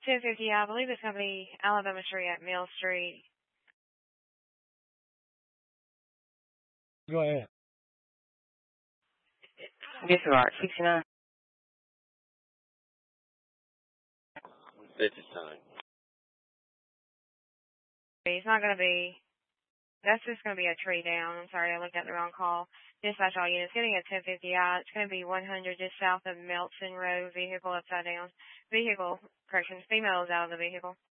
1050, I believe it's going to be Alabama Street at Mill Street. Go ahead. Disregard, 69. This is time. It's not going to be, that's just going to be a tree down. I'm sorry, I looked at the wrong call. Dispatch all units, getting at 1050I. It's going to be 100 just south of Melton Road, vehicle upside down. Female is out of the vehicle.